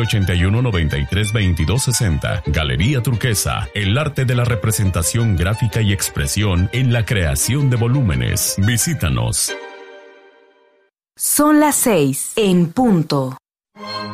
8193-2260. Galería Turquesa, el arte de la representación gráfica y expresión en la creación de volúmenes. Visítanos. Son las 6 en punto.